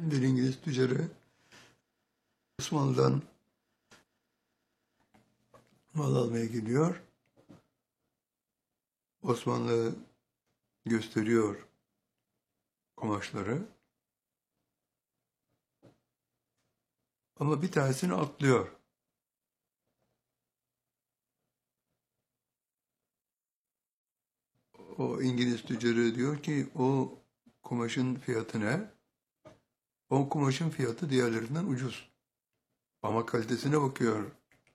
Bir İngiliz tüccarı Osmanlı'dan mal almaya gidiyor. Osmanlı gösteriyor kumaşları ama bir tanesini atlıyor. O İngiliz tüccarı diyor ki o kumaşın fiyatı ne? O kumaşın fiyatı diğerlerinden ucuz. Ama kalitesine bakıyor.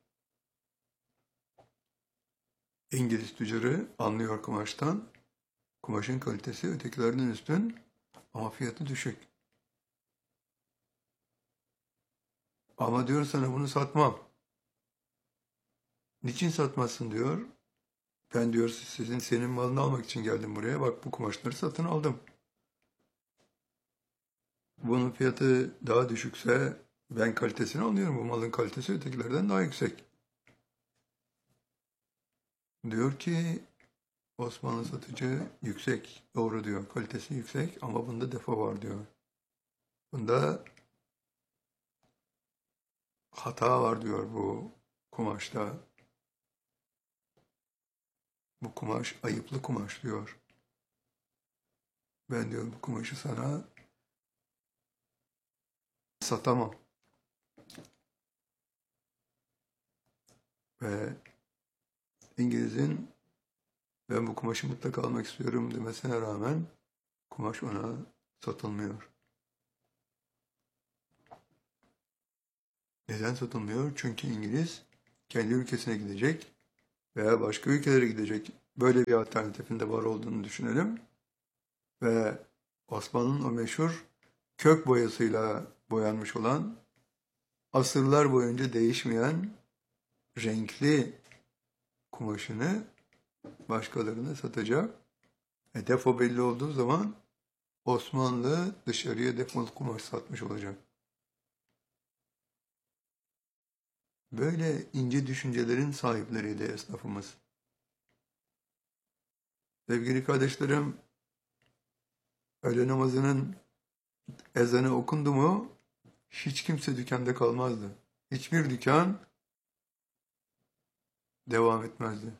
İngiliz tüccarı anlıyor kumaştan. Kumaşın kalitesi ötekilerden üstün ama fiyatı düşük. Ama diyor sana bunu satmam. Niçin satmazsın diyor. Ben diyor senin malını almak için geldim buraya. Bak bu kumaşları satın aldım. Bunun fiyatı daha düşükse ben kalitesini anlıyorum. Bu malın kalitesi ötekilerden daha yüksek. Diyor ki Osmanlı satıcı yüksek. Doğru diyor. Kalitesi yüksek ama bunda defo var diyor. Bunda hata var diyor bu kumaşta. Bu kumaş ayıplı kumaş diyor. Ben diyor bu kumaşı sana satamam. Ve İngiliz'in ben bu kumaşı mutlaka almak istiyorum demesine rağmen kumaş ona satılmıyor. Neden satılmıyor? Çünkü İngiliz kendi ülkesine gidecek veya başka ülkelere gidecek. Böyle bir alternatifin de var olduğunu düşünelim. Ve Osmanlı'nın o meşhur kök boyasıyla boyanmış olan, asırlar boyunca değişmeyen renkli kumaşını başkalarına satacak. Defo belli olduğu zaman Osmanlı dışarıya defolu kumaş satmış olacak. Böyle ince düşüncelerin sahipleriydi esnafımız. Sevgili kardeşlerim, öğle namazının ezanı okundu mu hiç kimse dükkanda kalmazdı. Hiçbir dükkan devam etmezdi.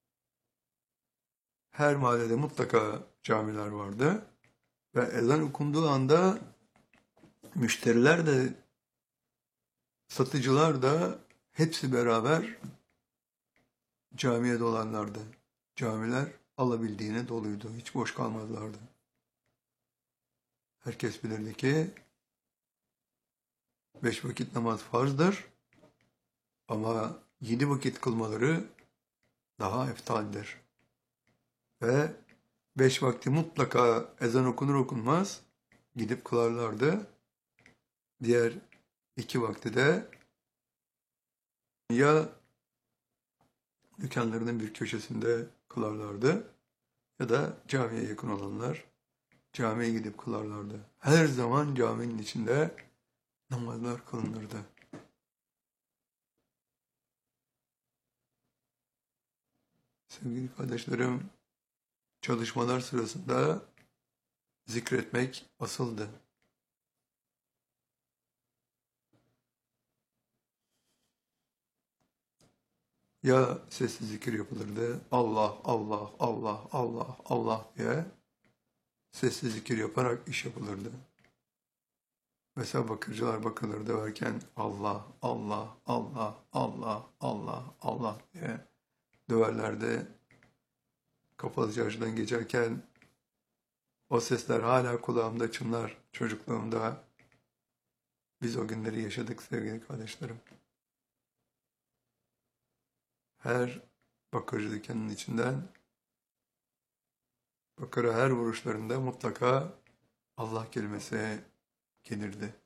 Her mahallede mutlaka camiler vardı ve ezan okunduğu anda müşteriler de satıcılar da hepsi beraber camiye dolarlardı. Camiler alabildiğine doluydu. Hiç boş kalmazlardı. Herkes bilirdi ki 5 vakit namaz farzdır ama 7 vakit kılmaları daha eftaldir. Ve 5 vakti mutlaka ezan okunur okunmaz gidip kılarlardı. Diğer 2 vakti de ya dükkanlarının bir köşesinde kılarlardı ya da camiye yakın olanlar camiye gidip kılarlardı. Her zaman caminin içinde namazlar kılınırdı. Sevgili kardeşlerim, çalışmalar sırasında zikretmek asıldı. Ya sessiz zikir yapılırdı, Allah, Allah, Allah, Allah, Allah diye sessiz zikir yaparak iş yapılırdı. Mesela bakırcılar bakırları döverken Allah, Allah, Allah, Allah, Allah, Allah diye döverlerdi. Kapalı çarşıdan geçerken o sesler hala kulağımda çınlar çocukluğumda. Biz o günleri yaşadık sevgili kardeşlerim. Her bakırcı dükkanının içinden bakıra her vuruşlarında mutlaka Allah kelimesi gelirdi.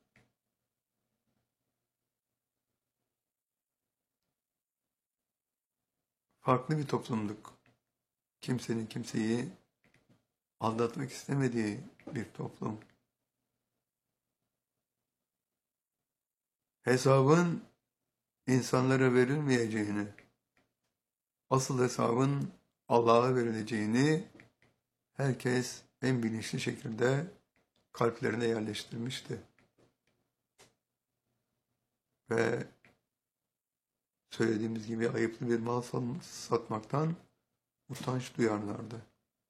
Farklı bir toplumduk. Kimsenin kimseyi aldatmak istemediği bir toplum. Hesabın insanlara verilmeyeceğini, asıl hesabın Allah'a verileceğini herkes en bilinçli şekilde kalplerine yerleştirmişti. ve söylediğimiz gibi ayıplı bir mal satmaktan utanç duyarlardı.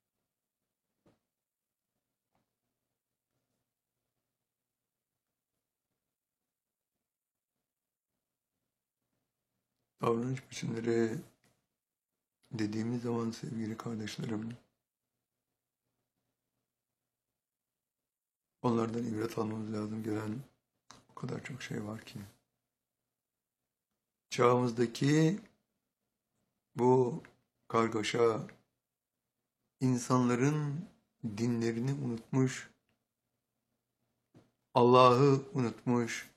Davranış biçimleri dediğimiz zaman sevgili kardeşlerim, onlardan ibret almamız lazım gelen o kadar çok şey var ki. Çağımızdaki bu kargaşa insanların dinlerini unutmuş, Allah'ı unutmuş,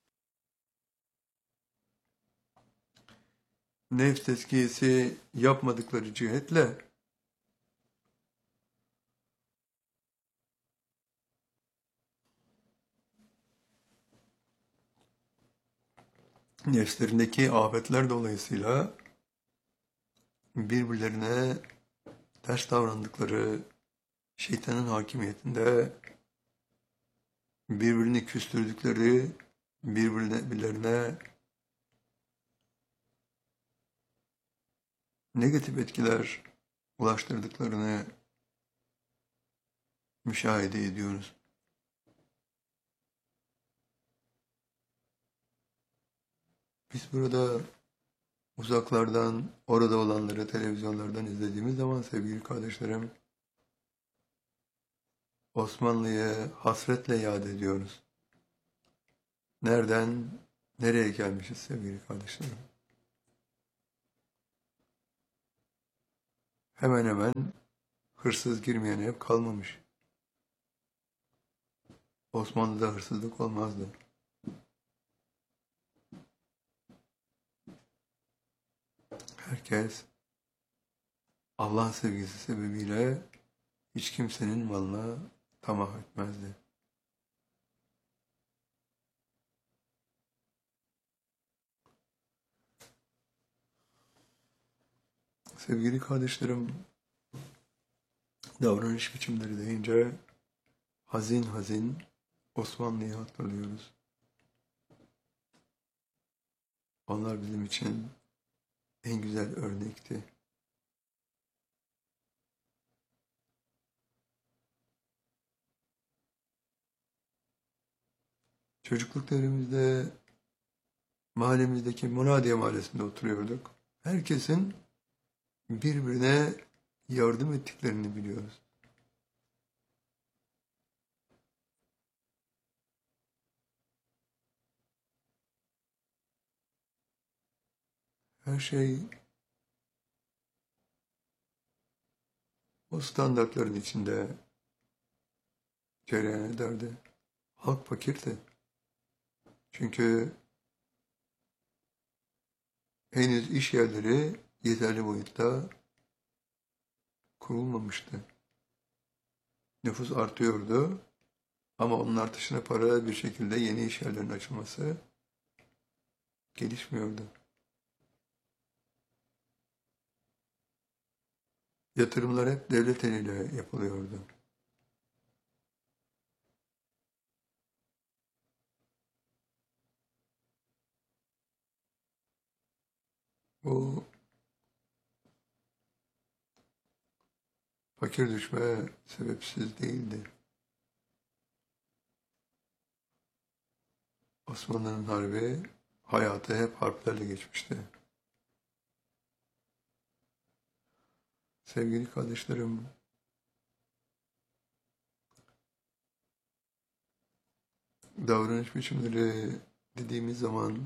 nefs tezkiyesi yapmadıkları cihetle nefslerindeki afetler dolayısıyla birbirlerine ters davrandıkları şeytanın hakimiyetinde birbirini küstürdükleri, birbirlerine negatif etkiler ulaştırdıklarını müşahede ediyoruz. Biz burada uzaklardan, orada olanları televizyonlardan izlediğimiz zaman sevgili kardeşlerim, Osmanlı'yı hasretle yad ediyoruz. Nereden, nereye gelmişiz sevgili kardeşlerim? Hemen hemen hırsız girmeyen ev kalmamış. Osmanlı'da hırsızlık olmazdı. Herkes Allah sevgisi sebebiyle hiç kimsenin malına tamah etmezdi. Sevgili kardeşlerim, davranış biçimleri deyince hazin hazin Osmanlı'yı hatırlıyoruz. Onlar bizim için en güzel örnekti. Çocukluk dönemimizde mahallemizdeki Munadiye Mahallesi'nde oturuyorduk. Herkesin birbirine yardım ettiklerini biliyoruz. Her şey o standartların içinde cereyan ederdi. Halk fakirdi. Çünkü henüz iş yerleri yeterli boyutta kurulmamıştı. Nüfus artıyordu ama onun artışına paralel bir şekilde yeni iş yerlerinin açılması gelişmiyordu. Yatırımlar hep devlet eliyle yapılıyordu. Bu fakir düşme sebepsiz değildi. Osmanlı'nın harbi, hayatı hep harplerle geçmişti. Sevgili kardeşlerim, davranış biçimleri dediğimiz zaman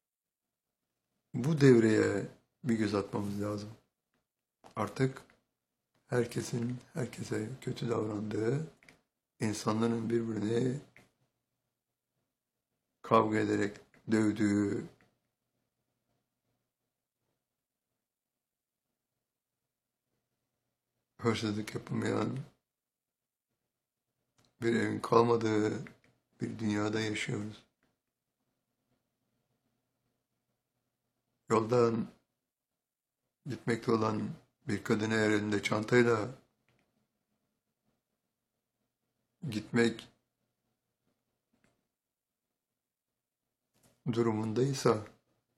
bu devreye bir göz atmamız lazım. Artık herkesin herkese kötü davrandığı, insanların birbirini kavga ederek dövdüğü, hırsızlık yapılmayan bir evin kalmadığı bir dünyada yaşıyoruz. Yoldan gitmekte olan bir kadın eğer elinde çantayla gitmek durumundaysa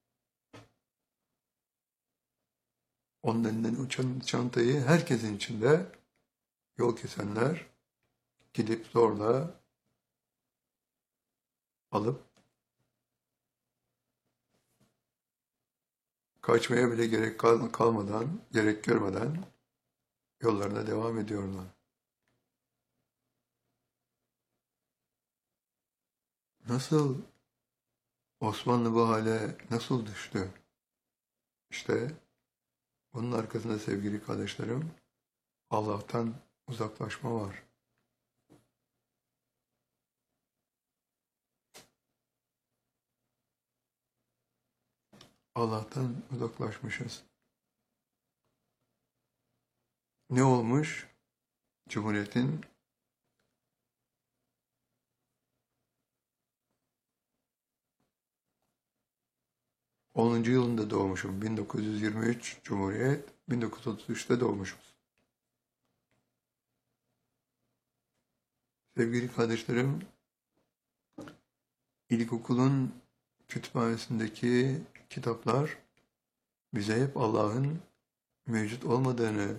onun elinden uçan çantayı herkesin içinde yol kesenler gidip zorla alıp kaçmaya bile gerek kalmadan, gerek görmeden yollarına devam ediyorlar. Nasıl Osmanlı bu hale nasıl düştü? İşte bunun arkasında sevgili kardeşlerim Allah'tan uzaklaşma var. Allah'tan uzaklaşmışız. Ne olmuş? Cumhuriyetin 10. yılında doğmuşum. 1923 Cumhuriyet, 1933'te doğmuşuz. Sevgili kardeşlerim, ilkokulun kütüphanesindeki kitaplar bize hep Allah'ın mevcut olmadığını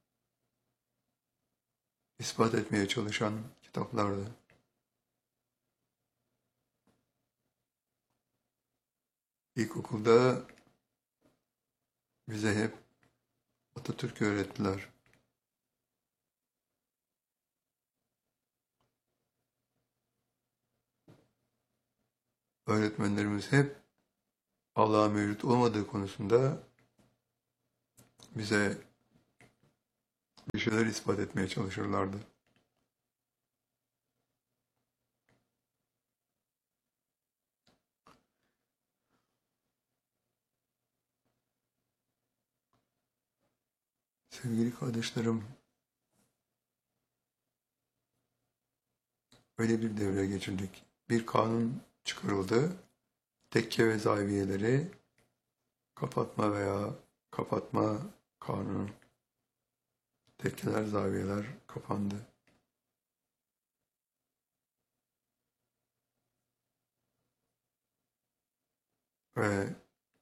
ispat etmeye çalışan kitaplardı. İlkokulda bize hep Atatürk'ü öğrettiler. Öğretmenlerimiz hep Allah'ın mevcut olmadığı konusunda bize bir şeyler ispat etmeye çalışırlardı. Sevgili kardeşlerim, öyle bir devreye geçirdik. Bir kanun çıkarıldı. Tekke ve zaviyeleri kapatma veya kapatma kanunu. Tekkeler, zaviyeler kapandı. Ve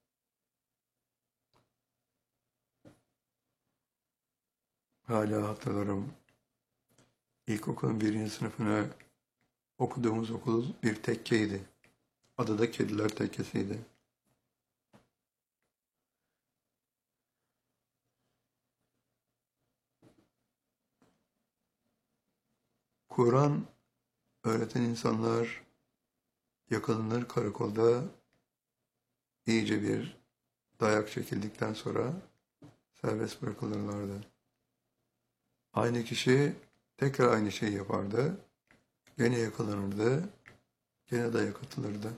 hala hatırlarım, ilkokulun 1. sınıfını okuduğumuz okul bir tekkeydi. Adı da Kediler Tekkesi'ydi. Kur'an öğreten insanlar yakalanır karakolda, iyice bir dayak çekildikten sonra serbest bırakılırlardı. Aynı kişi tekrar aynı şeyi yapardı. Gene yakalanırdı. Gene dayak atılırdı.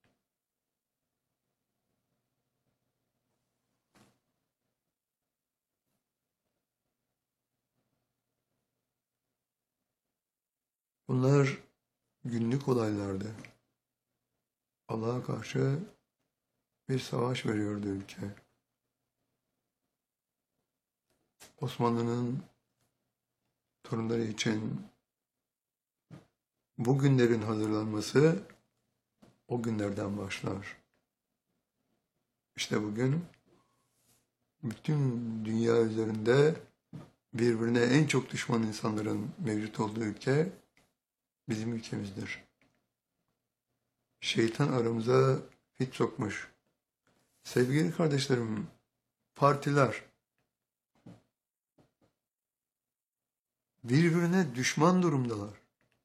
Bunlar günlük olaylardı. Allah'a karşı bir savaş veriyordu ülke. Osmanlı'nın torunları için bu günlerin hazırlanması o günlerden başlar. İşte bugün bütün dünya üzerinde birbirine en çok düşman insanların mevcut olduğu ülke bizim ülkemizdir. Şeytan aramıza hiç sokmuş. Sevgili kardeşlerim, partiler birbirine düşman durumdalar.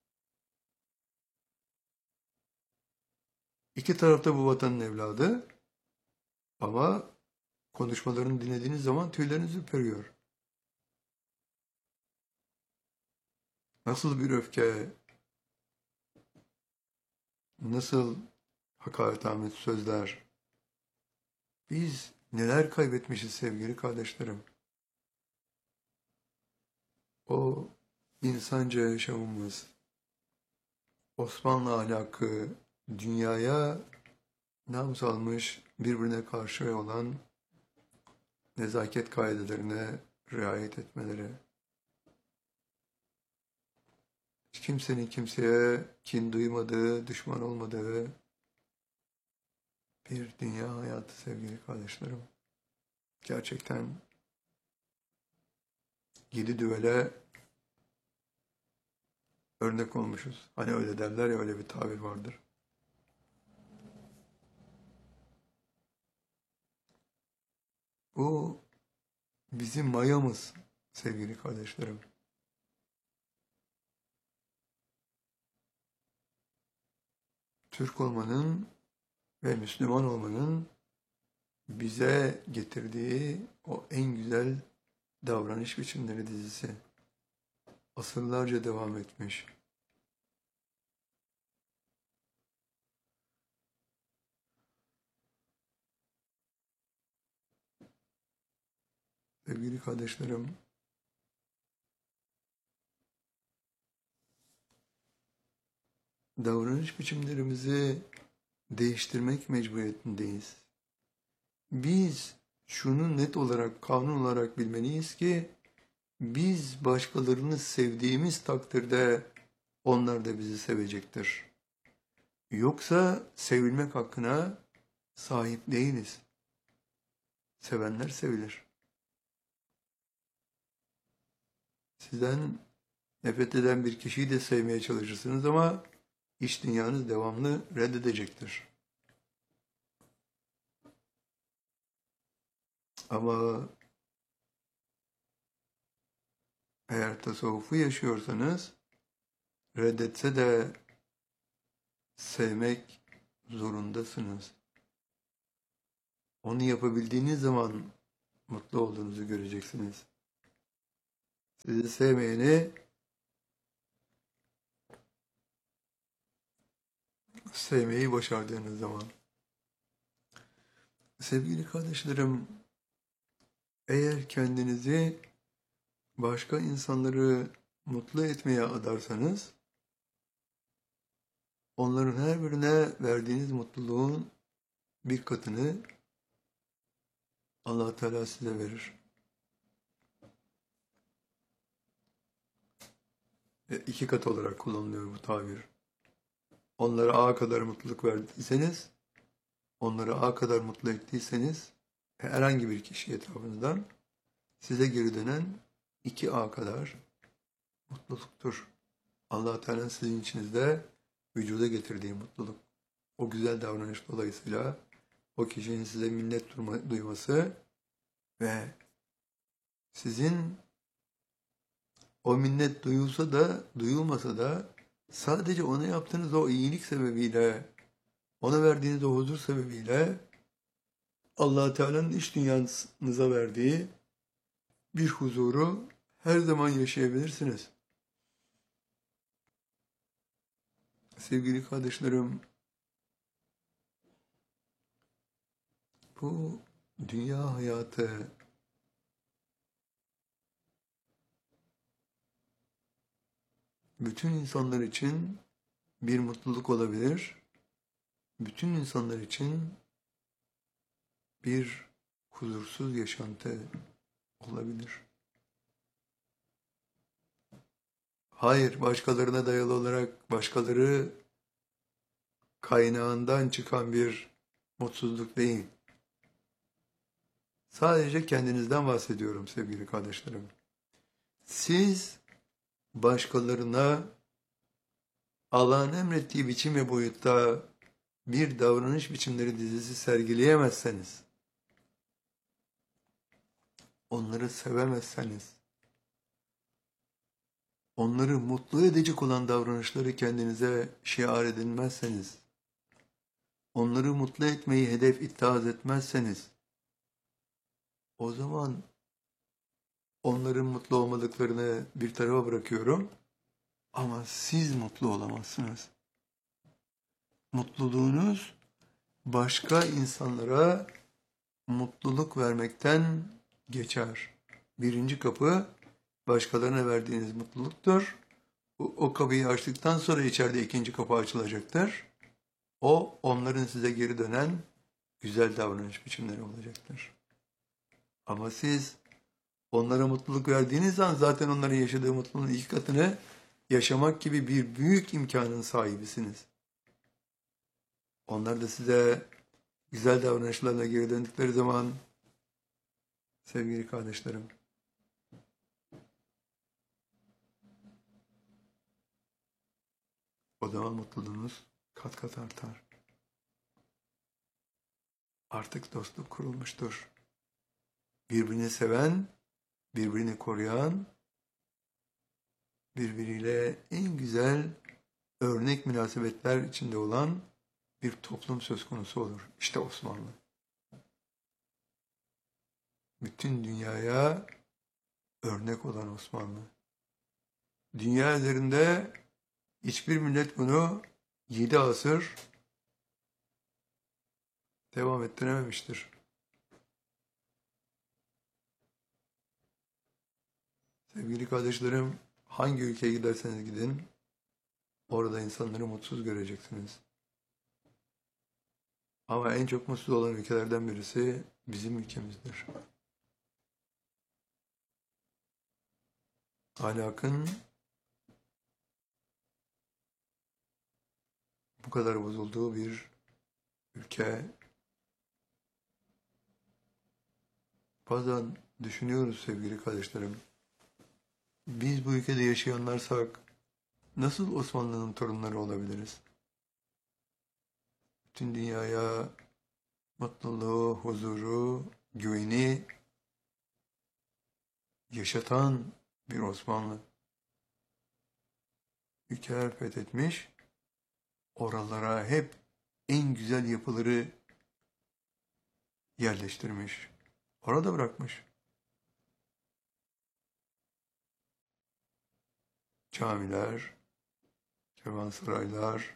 İki tarafta bu vatanın evladı ama konuşmalarını dinlediğiniz zaman tüyleriniz ürperiyor. Nasıl bir öfke, nasıl hakaretamiz sözler. Biz neler kaybetmişiz sevgili kardeşlerim. O insanca yaşamımız, Osmanlı ahlakı, dünyaya nam salmış, birbirine karşı olan nezaket kaidelerine riayet etmeleri. Hiç kimsenin kimseye kin duymadığı, düşman olmadığı, bir dünya hayatı sevgili kardeşlerim. Gerçekten 7 düvele örnek olmuşuz. Hani öyle derler ya, öyle bir tabir vardır. Bu bizim mayamız sevgili kardeşlerim. Türk olmanın ve Müslüman olmanın bize getirdiği o en güzel davranış biçimleri dizisi. Asırlarca devam etmiş. Sevgili kardeşlerim, davranış biçimlerimizi değiştirmek mecburiyetindeyiz. Biz şunu net olarak, kanun olarak bilmeliyiz ki, biz başkalarını sevdiğimiz takdirde onlar da bizi sevecektir. Yoksa sevilmek hakkına sahip değiliz. Sevenler sevilir. Sizden nefret eden bir kişiyi de sevmeye çalışırsınız ama iç dünyanız devamlı reddedecektir. Ama eğer tasavvufu yaşıyorsanız, reddetse de sevmek zorundasınız. Onu yapabildiğiniz zaman mutlu olduğunuzu göreceksiniz. Sizi sevmeyeni sevmeyi başardığınız zaman. Sevgili kardeşlerim, eğer kendinizi başka insanları mutlu etmeye adarsanız, onların her birine verdiğiniz mutluluğun bir katını Allah Teala size verir. 2 kat olarak kullanılıyor bu tabir. Onlara A kadar mutluluk verdiyseniz, onları A kadar mutlu ettiyseniz, herhangi bir kişi etrafınızdan size geri dönen 2A kadar mutluluktur. Allah Teala sizin içinizde vücuda getirdiği mutluluk. O güzel davranış dolayısıyla o kişinin size minnet duyması ve sizin o minnet duyulsa da duyulmasa da sadece ona yaptığınız o iyilik sebebiyle, ona verdiğiniz o huzur sebebiyle Allah Teala'nın iç dünyanıza verdiği bir huzuru her zaman yaşayabilirsiniz. Sevgili kardeşlerim, bu dünya hayatı bütün insanlar için bir mutluluk olabilir. Bütün insanlar için bir huzursuz yaşantı olabilir. Hayır, başkalarına dayalı olarak başkaları kaynağından çıkan bir mutsuzluk değil. Sadece kendinizden bahsediyorum sevgili kardeşlerim. Siz başkalarına Allah'ın emrettiği biçim ve boyutta bir davranış biçimleri dizisi sergileyemezseniz, onları sevemezseniz, onları mutlu edecek olan davranışları kendinize şiar edinmezseniz, onları mutlu etmeyi hedef ittihaz etmezseniz, o zaman onların mutlu olmadıklarını bir tarafa bırakıyorum ama siz mutlu olamazsınız. Mutluluğunuz başka insanlara mutluluk vermekten geçer. Birinci kapı başkalarına verdiğiniz mutluluktur. O kapıyı açtıktan sonra içeride ikinci kapı açılacaktır. O onların size geri dönen güzel davranış biçimleri olacaktır. Ama siz onlara mutluluk verdiğiniz an zaten onların yaşadığı mutluluğun 2 katını yaşamak gibi bir büyük imkanın sahibisiniz. Onlar da size güzel davranışlarına geri döndükleri zaman sevgili kardeşlerim, o zaman mutluluğunuz kat kat artar. Artık dostluk kurulmuştur. Birbirini seven, birbirini koruyan, birbiriyle en güzel örnek münasebetler içinde olan bir toplum söz konusu olur. İşte Osmanlı. Bütün dünyaya örnek olan Osmanlı. Dünya üzerinde hiçbir millet bunu 7 asır devam ettirememiştir. Sevgili kardeşlerim, hangi ülkeye giderseniz gidin, orada insanları mutsuz göreceksiniz. Ama en çok mutsuz olan ülkelerden birisi bizim ülkemizdir. Ahlakın bu kadar bozulduğu bir ülke. Bazen düşünüyoruz sevgili kardeşlerim. Biz bu ülkede yaşayanlarsak nasıl Osmanlı'nın torunları olabiliriz? Bütün dünyaya mutluluğu, huzuru, güveni yaşatan bir Osmanlı. Ülkeler fethetmiş, oralara hep en güzel yapıları yerleştirmiş. Orada bırakmış. Camiler, kervansaraylar,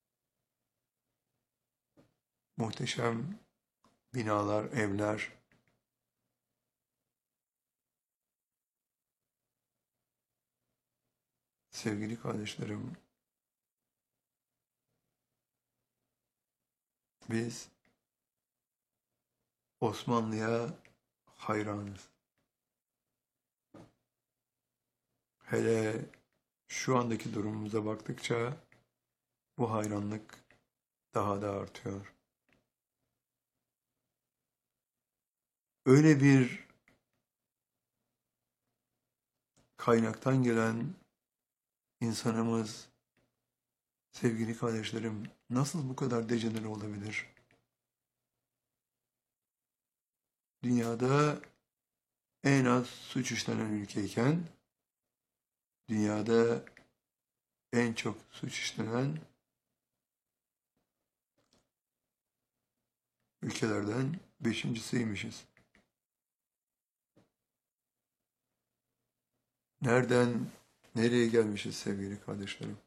muhteşem binalar, evler. Sevgili kardeşlerim, biz Osmanlı'ya hayranız. Hele şu andaki durumumuza baktıkça bu hayranlık daha da artıyor. Öyle bir kaynaktan gelen insanımız, sevgili kardeşlerim, nasıl bu kadar dejenere olabilir? Dünyada en az suç işlenen ülkeyken, dünyada en çok suç işlenen ülkelerden beşincisiymişiz. Nereden nereye gelmişiz sevgili kardeşlerim?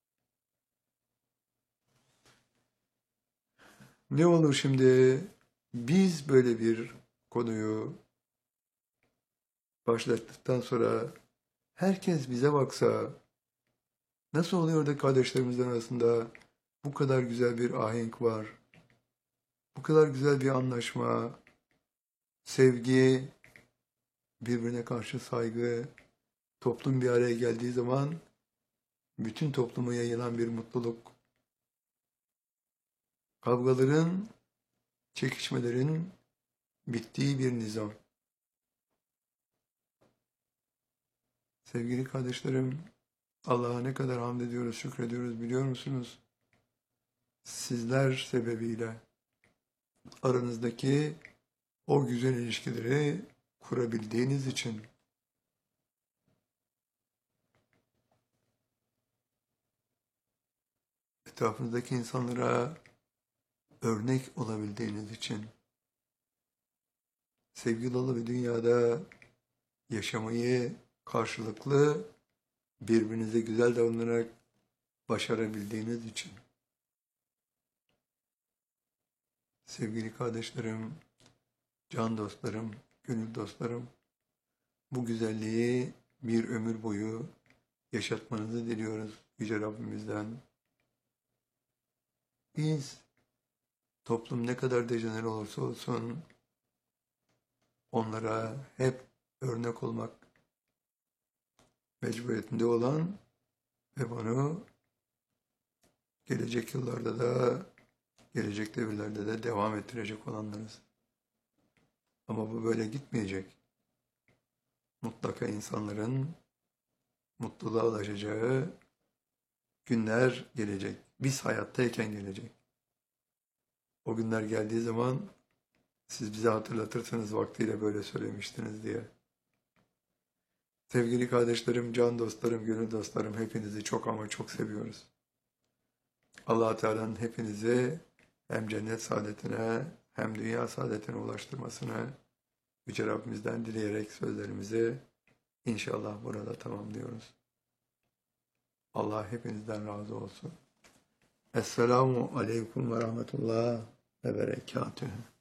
Ne olur şimdi biz böyle bir konuyu başlattıktan sonra herkes bize baksa, nasıl oluyor da kardeşlerimizin arasında bu kadar güzel bir ahenk var, bu kadar güzel bir anlaşma, sevgi, birbirine karşı saygı, toplum bir araya geldiği zaman bütün topluma yayılan bir mutluluk. Kavgaların, çekişmelerin bittiği bir nizam. Sevgili kardeşlerim, Allah'a ne kadar hamd ediyoruz, şükrediyoruz biliyor musunuz? Sizler sebebiyle aranızdaki o güzel ilişkileri kurabildiğiniz için. Etrafınızdaki insanlara örnek olabildiğiniz için. Sevgi dolu bir dünyada yaşamayı karşılıklı birbirinize güzel davranarak başarabildiğiniz için. Sevgili kardeşlerim, can dostlarım, gönül dostlarım, bu güzelliği bir ömür boyu yaşatmanızı diliyoruz Yüce Rabbimizden. Biz, toplum ne kadar dejenere olursa olsun, onlara hep örnek olmak mecburiyetinde olan ve bunu gelecek yıllarda da gelecek devirlerde de devam ettirecek olanlarız. Ama bu böyle gitmeyecek. Mutlaka insanların mutluluğa ulaşacağı günler gelecek. Biz hayattayken gelecek. O günler geldiği zaman siz bize hatırlatırsınız vaktiyle böyle söylemiştiniz diye. Sevgili kardeşlerim, can dostlarım, gönül dostlarım, hepinizi çok ama çok seviyoruz. Allah-u Teala'nın hepinizi hem cennet saadetine hem dünya saadetine ulaştırmasını Yüce Rabbimizden dileyerek sözlerimizi inşallah burada tamamlıyoruz. Allah hepinizden razı olsun. Esselamu Aleyküm ve Rahmetullah ve Berekatühü.